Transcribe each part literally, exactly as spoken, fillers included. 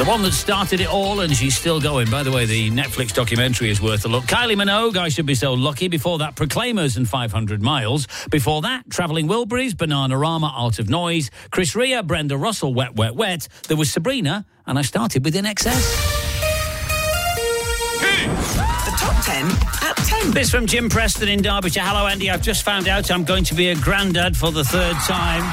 The one that started it all, and she's still going. By the way, the Netflix documentary is worth a look. Kylie Minogue, I Should Be So Lucky. Before that, Proclaimers and five hundred miles. Before that, Travelling Wilburys, Bananarama, Art of Noise. Chris Rea, Brenda Russell, Wet, Wet, Wet. There was Sabrina, and I started with In Excess. The top ten at ten. This from Jim Preston in Derbyshire. Hello, Andy. I've just found out I'm going to be a granddad for the third time.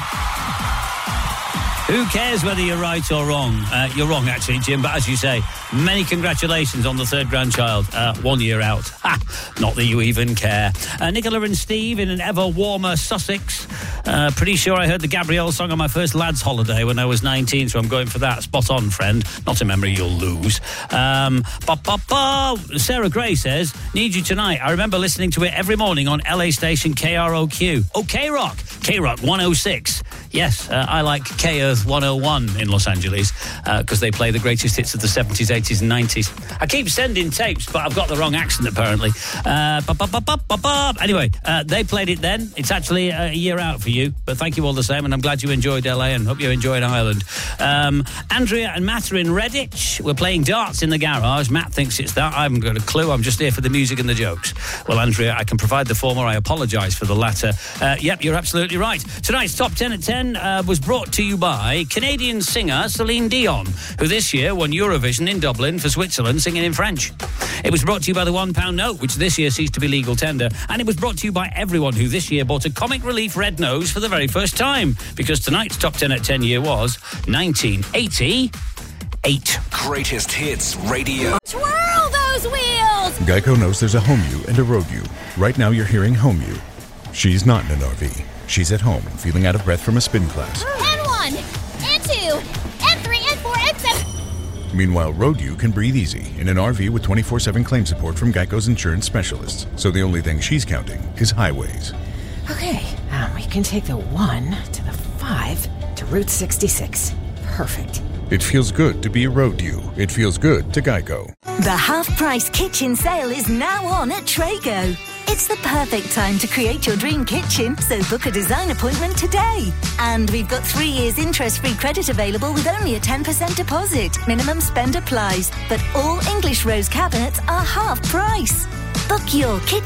Who cares whether you're right or wrong? Uh, you're wrong, actually, Jim, but as you say, many congratulations on the third grandchild. Uh, one year out. Ha! Not that you even care. Uh, Nicola and Steve in an ever warmer Sussex. Uh, pretty sure I heard the Gabrielle song on my first lads' holiday when I was nineteen, so I'm going for that. Spot on, friend. Not a memory you'll lose. Um, ba, ba, ba. Sarah Gray says, need you tonight. I remember listening to it every morning on L A station K R O Q. Oh, K-Rock. K-Rock one oh six. Yes, uh, I like K-Earth one oh one in Los Angeles because uh, they play the greatest hits of the seventies, eighties and nineties. I keep sending tapes, but I've got the wrong accent, apparently. Uh, ba, ba, ba, ba, ba, ba. Anyway, uh, they played it then. It's actually a year out for you, but thank you all the same, and I'm glad you enjoyed L A and hope you enjoyed Ireland. Um, Andrea and Matt are in Redditch. We're playing darts in the garage. Matt thinks it's that. I haven't got a clue. I'm just here for the music and the jokes. Well, Andrea, I can provide the former. I apologise for the latter. Uh, yep, you're absolutely right. Tonight's Top ten at ten Uh, was brought to you by Canadian singer Celine Dion, who this year won Eurovision in Dublin for Switzerland singing in French. It was brought to you by the one pound note, which this year ceased to be legal tender. And it was brought to you by everyone who this year bought a Comic Relief Red Nose for the very first time, because tonight's Top ten at ten year was nineteen eighty-eight. Greatest Hits Radio. Twirl those wheels! Geico knows there's a home you and a road you. Right now you're hearing home you. She's not in an R V. She's at home and feeling out of breath from a spin class. N one, N two, N three, N four, N seven. Meanwhile, Road U can breathe easy in an R V with twenty-four seven claim support from Geico's insurance specialists. So the only thing she's counting is highways. Okay, um, we can take the one to the five to Route sixty-six. Perfect. It feels good to be a Road U. It feels good to Geico. The half-price kitchen sale is now on at Trago. It's the perfect time to create your dream kitchen, so book a design appointment today. And we've got three years interest-free credit available with only a ten percent deposit. Minimum spend applies, but all English rose cabinets are half price. Book your kitchen